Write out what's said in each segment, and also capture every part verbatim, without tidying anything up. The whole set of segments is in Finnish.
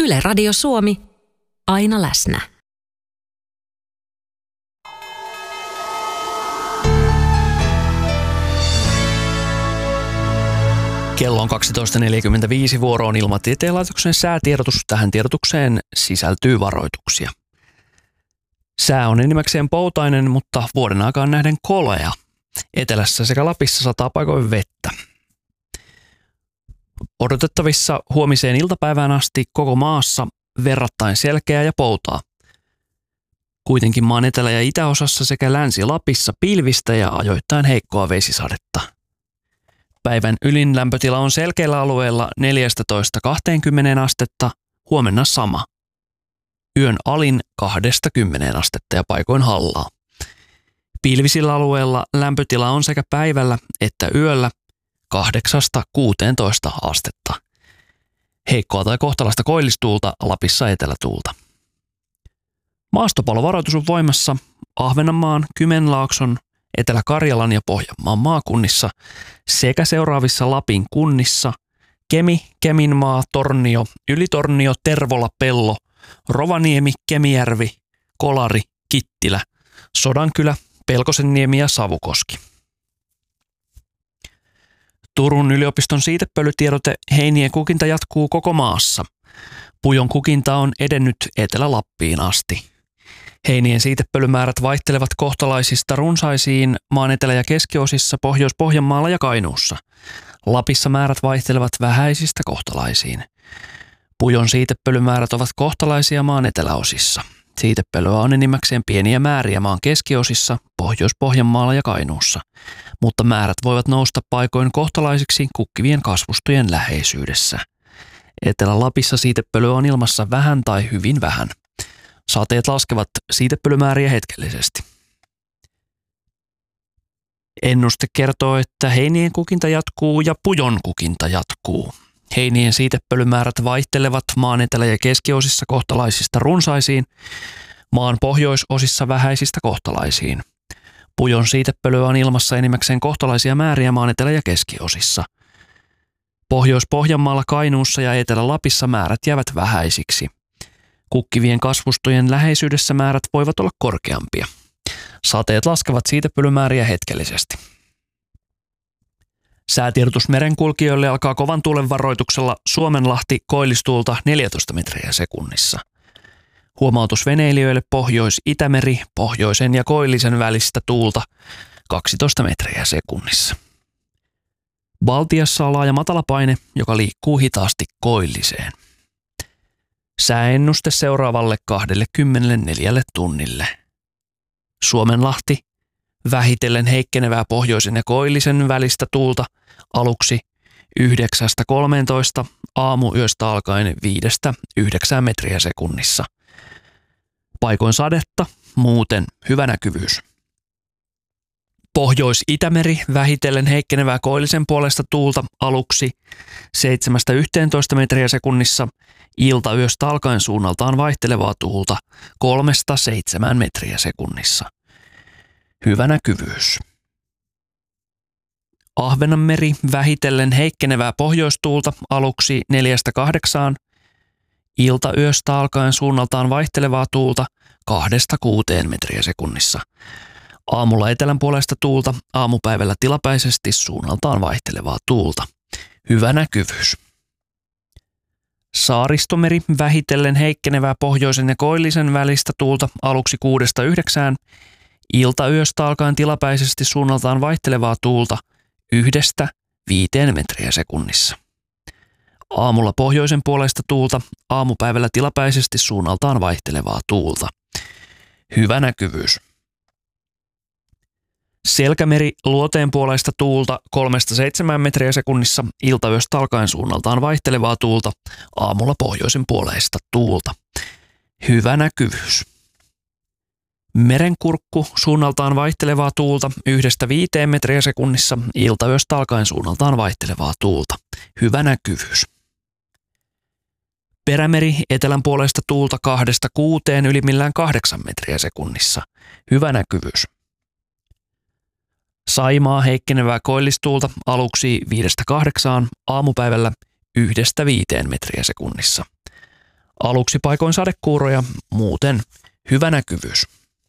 Yle Radio Suomi, aina läsnä. Kello on kaksitoista neljäkymmentäviisi, vuoro on Ilmatieteen laitoksen säätiedotus. Tähän tiedotukseen sisältyy varoituksia. Sää on enimmäkseen poutainen, mutta vuoden aikaan nähden kolea. Etelässä sekä Lapissa sataa paikoin vettä. Odotettavissa huomiseen iltapäivään asti koko maassa verrattain selkeää ja poutaa. Kuitenkin maan etelä- ja itäosassa sekä Länsi-Lapissa pilvistä ja ajoittain heikkoa vesisadetta. Päivän ylin lämpötila on selkeillä alueilla neljätoista kaksikymmentä astetta, huomenna sama. Yön alin kaksikymmentä astetta ja paikoin hallaa. Pilvisillä alueilla lämpötila on sekä päivällä että yöllä kahdeksasta kuuteentoista astetta. Heikkoa tai kohtalaista koillistuulta, Lapissa etelätuulta. Maastopalovaroitus on voimassa Ahvenanmaan, Kymenlaakson, Etelä-Karjalan ja Pohjanmaan maakunnissa sekä seuraavissa Lapin kunnissa Kemi, Keminmaa, Tornio, Ylitornio, Tervola, Pello, Rovaniemi, Kemijärvi, Kolari, Kittilä, Sodankylä, Pelkosenniemi ja Savukoski. Turun yliopiston siitepölytiedote: heinien kukinta jatkuu koko maassa. Pujon kukinta on edennyt Etelä-Lappiin asti. Heinien siitepölymäärät vaihtelevat kohtalaisista runsaisiin maan etelä- ja keskiosissa Pohjois-Pohjanmaalla ja Kainuussa. Lapissa määrät vaihtelevat vähäisistä kohtalaisiin. Pujon siitepölymäärät ovat kohtalaisia maan eteläosissa. Siitepölyä on enimmäkseen pieniä määriä maan keskiosissa Pohjois-Pohjanmaalla ja Kainuussa, mutta määrät voivat nousta paikoin kohtalaisiksi kukkivien kasvustojen läheisyydessä. Etelä-Lapissa siitepölyä on ilmassa vähän tai hyvin vähän. Sateet laskevat siitepölymääriä hetkellisesti. Ennuste kertoo, että heinien kukinta jatkuu ja pujon kukinta jatkuu. Heinien siitepölymäärät vaihtelevat maan etelä- ja keskiosissa kohtalaisista runsaisiin, maan pohjoisosissa vähäisistä kohtalaisiin. Pujon siitepölyä on ilmassa enimmäkseen kohtalaisia määriä maan etelä- ja keskiosissa. Pohjois-Pohjanmaalla, Kainuussa ja Etelä-Lapissa määrät jäävät vähäisiksi. Kukkivien kasvustojen läheisyydessä määrät voivat olla korkeampia. Sateet laskevat siitepölymääriä hetkellisesti. Säätiedotus merenkulkijoille alkaa kovan tuulen varoituksella Suomenlahti koillistuulta neljätoista metriä sekunnissa. Huomautus veneilijöille Pohjois-Itämeri, pohjoisen ja koillisen välistä tuulta kaksitoista metriä sekunnissa. Baltiassa on laaja matalapaine, joka liikkuu hitaasti koilliseen. Sääennuste seuraavalle kaksikymmentäneljä tunnille. Suomenlahti, vähitellen heikkenevää pohjoisen ja koillisen välistä tuulta, aluksi yhdeksästä kolmeentoista, aamuyöstä alkaen viidestä yhdeksään metriä sekunnissa. Paikoin sadetta, muuten hyvä näkyvyys. Pohjois-Itämeri, vähitellen heikkenevää koillisen puolesta tuulta, aluksi seitsemästä yhteentoista metriä sekunnissa, iltayöstä alkaen suunnaltaan vaihtelevaa tuulta kolmesta seitsemään metriä sekunnissa. Hyvä näkyvyys. Ahvenanmeri, vähitellen heikkenevää pohjoistuulta, aluksi neljästä kahdeksaan, iltayöstä alkaen suunnaltaan vaihtelevaa tuulta kahdesta kuuteen metriä sekunnissa. Aamulla etelän puolesta tuulta, aamupäivällä tilapäisesti suunnaltaan vaihtelevaa tuulta. Hyvä näkyvyys. Saaristomeri, vähitellen heikkenevää pohjoisen ja koillisen välistä tuulta, aluksi kuudesta yhdeksään, iltayöstä alkaen tilapäisesti suunnaltaan vaihtelevaa tuulta yhdestä viiteen metriä sekunnissa. Aamulla pohjoisen puolesta tuulta, aamupäivällä tilapäisesti suunnaltaan vaihtelevaa tuulta. Hyvä näkyvyys. Selkämeri, luoteen puolesta tuulta kolmesta seitsemään metriä sekunnissa, iltayöstä alkaen suunnaltaan vaihtelevaa tuulta, aamulla pohjoisen puoleista tuulta. Hyvä näkyvyys. Merenkurkku, suunnaltaan vaihtelevaa tuulta yhdestä viiteen metriä sekunnissa, iltayöstä alkaen suunnaltaan vaihtelevaa tuulta. Hyvä näkyvyys. Perämeri, etelän puolesta tuulta kahdesta kuuteen, ylimmillään kahdeksan metriä sekunnissa. Hyvä näkyvyys. Saimaa, heikkenevää koillistuulta, aluksi viidestä kahdeksaan, aamupäivällä yhdestä viiteen metriä sekunnissa. Aluksi paikoin sadekuuroja, muuten hyvä näkyvyys.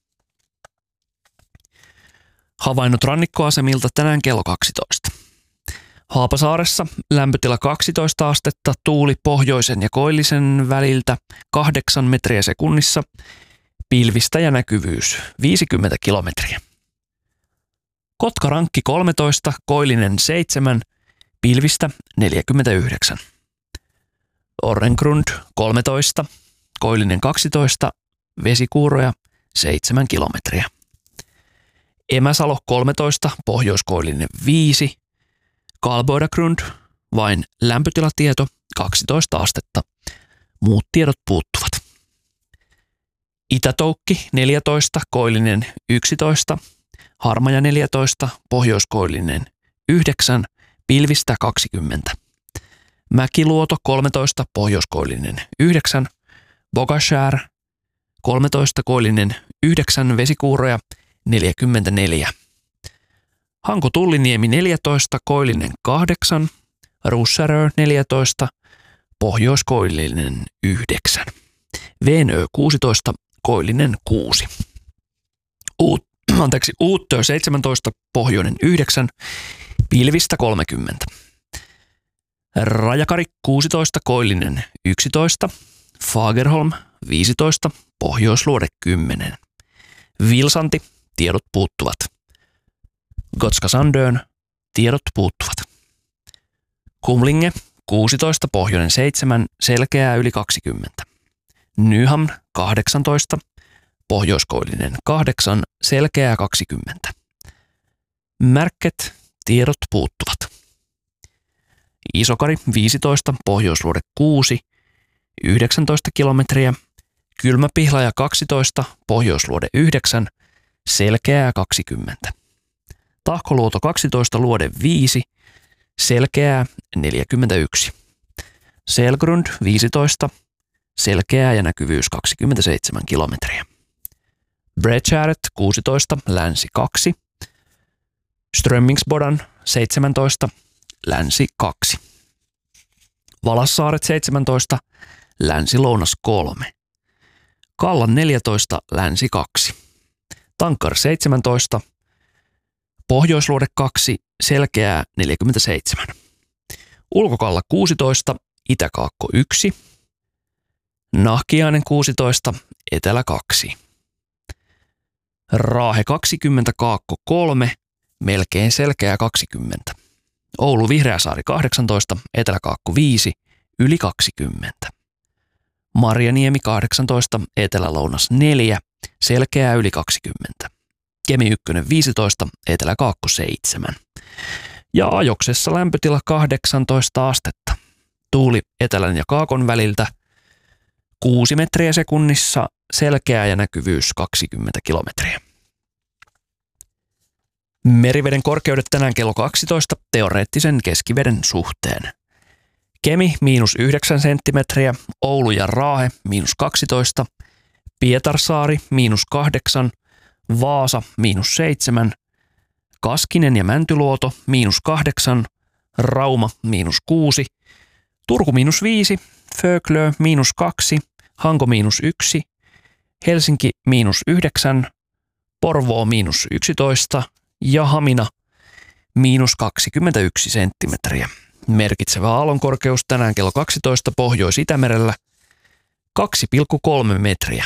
Havainnot rannikkoasemilta tänään kello kaksitoista. Haapasaaressa lämpötila kaksitoista astetta, tuuli pohjoisen ja koillisen väliltä kahdeksan metriä sekunnissa, pilvistä ja näkyvyys viisikymmentä kilometriä. Kotkarankki kolmetoista, koillinen seitsemän, pilvistä neljäkymmentäyhdeksän. Orrengrund kolmetoista, koillinen kaksitoista, vesikuuroja seitsemän kilometriä. Emäsalo kolmetoista, pohjoiskoillinen viisi, Karlbodagrund, vain lämpötilatieto kaksitoista astetta. Muut tiedot puuttuvat. Itätoukki neljätoista, koillinen yksitoista, Harmaja neljätoista, pohjoiskoillinen yhdeksän, pilvistä kaksikymmentä. Mäkiluoto kolmetoista, pohjoiskoillinen yhdeksän, Bogashär kolmetoista, koillinen yhdeksän, vesikuuroja neljäkymmentäneljä. Hanko Tulliniemi neljätoista, koillinen kahdeksan, Russärö neljätoista, pohjoiskoillinen yhdeksän. Veenö kuusitoista, koillinen kuusi. Uut, anteeksi, Uuttö seitsemäntoista, pohjoinen yhdeksän, pilvistä kolmekymmentä. Rajakari kuusitoista, koillinen yksitoista, Fagerholm viisitoista, pohjoisluode kymmenen. Vilsanti, tiedot puuttuvat. Gotska Sandön, tiedot puuttuvat. Kumlinge kuusitoista, pohjoinen seitsemän, selkeää yli kaksikymmentä. Nyhamn kahdeksantoista, pohjoiskoillinen kahdeksan, selkeää kaksikymmentä. Märket, tiedot puuttuvat. Isokari viisitoista, pohjoisluode kuusi, yhdeksäntoista kilometriä. Kylmäpihlaja kaksitoista, pohjoisluode yhdeksän, selkeää kaksikymmentä. Tahkoluoto kaksitoista, luode viisi, selkeää neljäkymmentäyksi. Selgrund viisitoista, selkeää ja näkyvyys kaksikymmentäseitsemän kilometriä. Bredgäret kuusitoista, länsi kaksi. Strömmingsbodan seitsemäntoista, länsi kaksi. Valassaaret seitsemäntoista, länsi-lounas kolme. Kallan neljätoista, länsi kaksi. Tankar seitsemäntoista, pohjoisluode kaksi, selkeää neljäkymmentäseitsemän. Ulkokalla kuusitoista, itäkaakko yksi. Nahkiainen kuusitoista, etelä kaksi. Raahe kaksikymmentä, kaakko kolme, melkein selkeää kaksikymmentä. Oulu Vihreäsaari kahdeksantoista, eteläkaakko viisi, yli kaksikymmentä. Marjaniemi kahdeksantoista, etelä-lounas neljä, selkeää yli kaksikymmentä. Kemi ykkönen viisitoista, eteläkaakko seitsemän. Ja Ajoksessa lämpötila kahdeksantoista astetta. Tuuli etelän ja kaakon väliltä kuusi metriä sekunnissa, selkeää ja näkyvyys kaksikymmentä kilometriä. Meriveden korkeudet tänään kello kaksitoista teoreettisen keskiveden suhteen. Kemi miinus yhdeksän senttimetriä, Oulu ja Raahe miinus kaksitoista, Pietarsaari miinus kahdeksan, Vaasa miinus seitsemän, Kaskinen ja Mäntyluoto miinus kahdeksan, Rauma miinus kuusi, Turku miinus viisi, Föglö miinus kaksi, Hanko miinus yksi, Helsinki miinus yhdeksän, Porvoo miinus yksitoista ja Hamina miinus kaksikymmentäyksi senttimetriä. Merkitsevä aallonkorkeus tänään kello kaksitoista Pohjois-Itämerellä kaksi pilkku kolme metriä.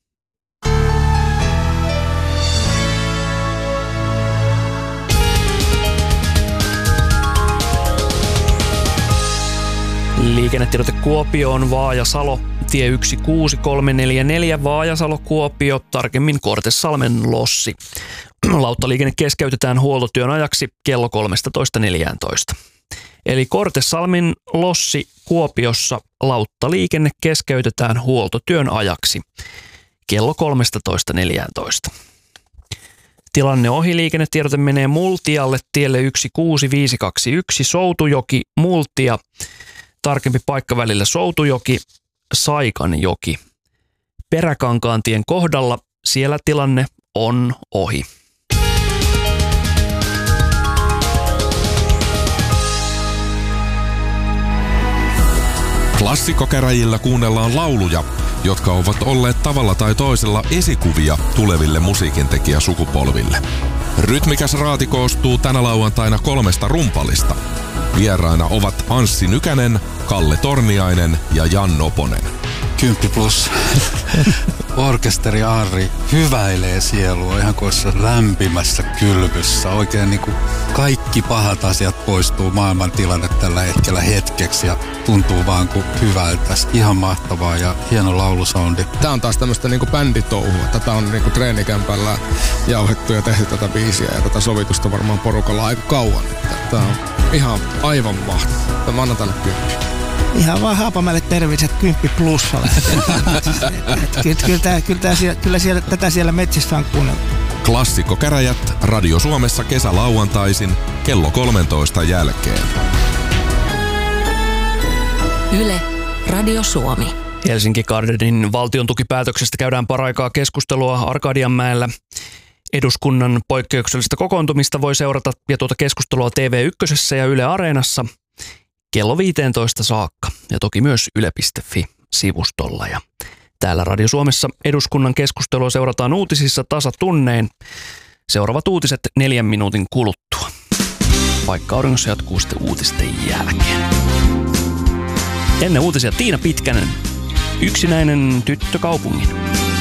Liikennetiedote Kuopioon, Vaajasalo, tie yksi kuusi kolme neljä neljä, Vaajasalo, Kuopio, tarkemmin Kortesalmen lossi. Lauttaliikenne keskeytetään huoltotyön ajaksi kello kolmetoista neljätoista. Eli Kortesalmen lossi Kuopiossa lauttaliikenne keskeytetään huoltotyön ajaksi kello kolmetoista neljätoista. Tilanne ohi, liikennetiedote menee Multialle tielle yksi kuusi viisi kaksi yksi, Soutujoki, Multia. Tarkempi paikka välillä Soutujoki, Saikanjoki. Peräkankaantien kohdalla siellä tilanne on ohi. Klassikkokäräjillä kuunnellaan lauluja, jotka ovat olleet tavalla tai toisella esikuvia tuleville musiikintekijäsukupolville. Rytmikäs raati koostuu tänä lauantaina kolmesta rumpalista. Vieraina ovat Anssi Nykänen, Kalle Torniainen ja Jan Noponen. Kymppi plus. Orkesteri Arri hyväilee sielua ihan koissa lämpimässä kylvyssä. Oikein niin kuin kaikki pahat asiat poistuu maailman tilanne tällä hetkellä hetkeksi ja tuntuu vaan kuin hyvältä. Ihan mahtavaa ja hieno laulusoundi. Tää on taas tämmöistä niinku bänditouhua. Tätä on niinku treenikämpällä jauhettu ja tehty tätä biisiä ja tätä sovitusta varmaan porukalla aika kauan. Tää on ihan aivan mahtavaa. Mä annan tälle kymppi. Ihan vaan Haapamäelle terveiset kymppi plussalle. Kyllä, kyllä, kyllä, kyllä siellä, tätä siellä metsissä on kuunneltu. Klassikkokäräjät Radio Suomessa kesälauantaisin kello kolmentoista jälkeen. Yle, Radio Suomi. Helsinki Gardenin valtion tukipäätöksestä käydään paraikaa keskustelua Arkadianmäellä. Eduskunnan poikkeuksellista kokoontumista voi seurata ja tuota keskustelua T V yksi ja Yle Areenassa kello viisitoista saakka ja toki myös yle piste fi-sivustolla. Ja täällä Radio Suomessa eduskunnan keskustelua seurataan uutisissa tasatunnein. Seuraavat uutiset neljän minuutin kuluttua. Vaikka auringossa jatkuu sitten uutisten jälkeen. Ennen uutisia Tiina Pitkänen, yksinäinen tyttö kaupungin.